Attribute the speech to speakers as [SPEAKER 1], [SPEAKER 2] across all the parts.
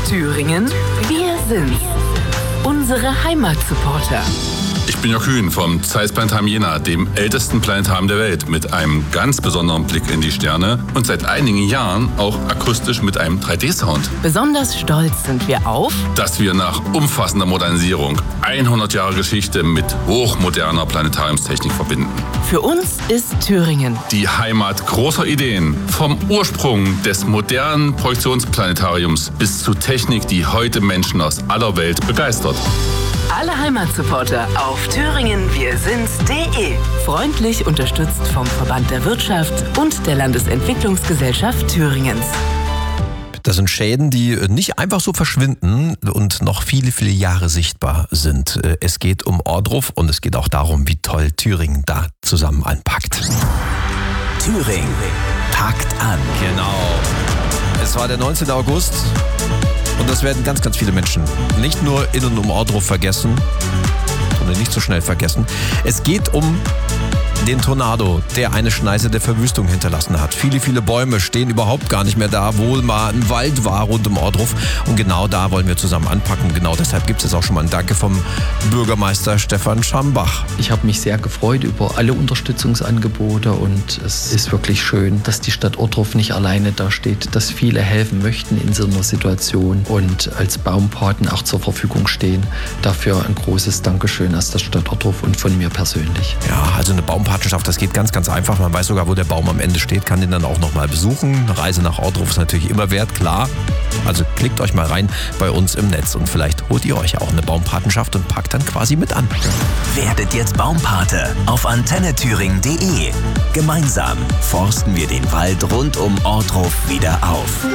[SPEAKER 1] Thüringen, wir sind's. Unsere Heimatsupporter.
[SPEAKER 2] Ich bin Jörg Kühn vom Zeiss Planetarium Jena, dem ältesten Planetarium der Welt, mit einem ganz besonderen Blick in die Sterne und seit einigen Jahren auch akustisch mit einem 3D-Sound.
[SPEAKER 1] Besonders stolz sind wir auf,
[SPEAKER 2] dass wir nach umfassender Modernisierung 100 Jahre Geschichte mit hochmoderner Planetariumstechnik verbinden.
[SPEAKER 1] Für uns ist Thüringen
[SPEAKER 2] die Heimat großer Ideen. Vom Ursprung des modernen Projektionsplanetariums bis zu Technik, die heute Menschen aus aller Welt begeistert.
[SPEAKER 1] Alle Heimatsupporter auf thüringenwirsinds.de. Freundlich unterstützt vom Verband der Wirtschaft und der Landesentwicklungsgesellschaft Thüringens.
[SPEAKER 3] Das sind Schäden, die nicht einfach so verschwinden und noch viele, viele Jahre sichtbar sind. Es geht um Ohrdruf und es geht auch darum, wie toll Thüringen da zusammen anpackt.
[SPEAKER 4] Thüringen packt an.
[SPEAKER 3] Genau. Es war der 19. August. Und das werden ganz, ganz viele Menschen nicht nur in und um Ohrdruf vergessen, sondern nicht so schnell vergessen. Es geht um den Tornado, der eine Schneise der Verwüstung hinterlassen hat. Viele, viele Bäume stehen überhaupt gar nicht mehr da, wo mal ein Wald war rund um Ohrdruf. Und genau da wollen wir zusammen anpacken. Genau deshalb gibt es jetzt auch schon mal ein Danke vom Bürgermeister Stefan Schambach.
[SPEAKER 5] Ich habe mich sehr gefreut über alle Unterstützungsangebote und es ist wirklich schön, dass die Stadt Ohrdruf nicht alleine dasteht, dass viele helfen möchten in so einer Situation und als Baumpaten auch zur Verfügung stehen. Dafür ein großes Dankeschön aus der Stadt Ohrdruf und von mir persönlich.
[SPEAKER 3] Ja, also eine Baumpatenschaft, das geht ganz, ganz einfach. Man weiß sogar, wo der Baum am Ende steht, kann den dann auch nochmal besuchen. Eine Reise nach Ohrdruf ist natürlich immer wert, klar. Also klickt euch mal rein bei uns im Netz und vielleicht holt ihr euch auch eine Baumpatenschaft und packt dann quasi mit an.
[SPEAKER 4] Werdet jetzt Baumpate auf antennethüringen.de. Gemeinsam forsten wir den Wald rund um Ohrdruf wieder auf.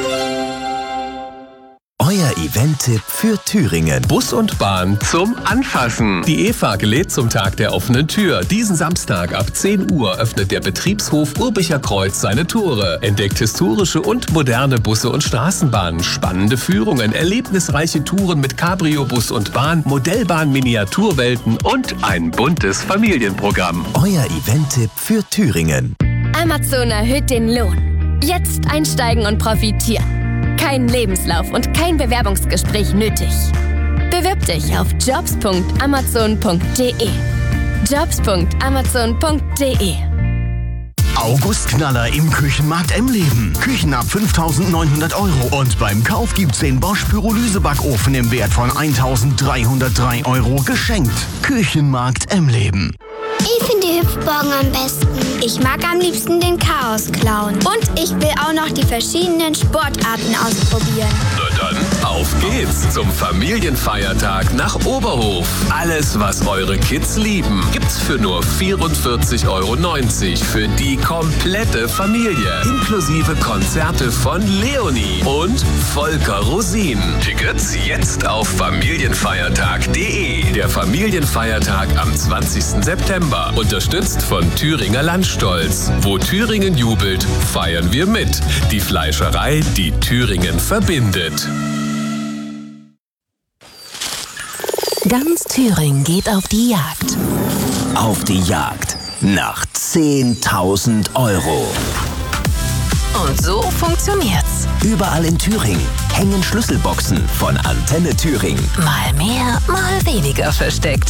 [SPEAKER 4] Euer Event-Tipp für Thüringen.
[SPEAKER 6] Bus und Bahn zum Anfassen. Die EFAG lädt zum Tag der offenen Tür. Diesen Samstag ab 10 Uhr öffnet der Betriebshof Urbicher Kreuz seine Tore. Entdeckt historische und moderne Busse und Straßenbahnen, spannende Führungen, erlebnisreiche Touren mit Cabrio-Bus und Bahn, Modellbahn-Miniaturwelten und ein buntes Familienprogramm.
[SPEAKER 4] Euer Event-Tipp für Thüringen.
[SPEAKER 7] Amazon erhöht den Lohn. Jetzt einsteigen und profitieren. Kein Lebenslauf und kein Bewerbungsgespräch nötig. Bewirb dich auf jobs.amazon.de. jobs.amazon.de.
[SPEAKER 8] Augustknaller im Küchenmarkt Emleben. Küchen ab 5.900 € und beim Kauf gibt's den Bosch Pyrolysebackofen im Wert von 1.303 € geschenkt. Küchenmarkt Emleben.
[SPEAKER 9] Ich finde die Hüpfburgen am besten. Ich mag am liebsten den Chaos-Clown. Und ich will auch noch die verschiedenen Sportarten ausprobieren.
[SPEAKER 6] Na dann, auf geht's zum Familienfeiertag nach Oberhof. Alles, was eure Kids lieben, gibt's für nur 44,90 € für die komplette Familie. Inklusive Konzerte von Leonie und Volker Rosin. Tickets jetzt auf familienfeiertag.de. Der Familienfeiertag am 20. September. Unterstützt von Thüringer Landstolz. Wo Thüringen jubelt, feiern wir mit. Die Fleischerei, die Thüringen verbindet.
[SPEAKER 1] Ganz Thüringen geht auf die Jagd.
[SPEAKER 4] Auf die Jagd nach 10.000 €.
[SPEAKER 1] Und so funktioniert's.
[SPEAKER 4] Überall in Thüringen hängen Schlüsselboxen von Antenne Thüringen.
[SPEAKER 1] Mal mehr, mal weniger versteckt.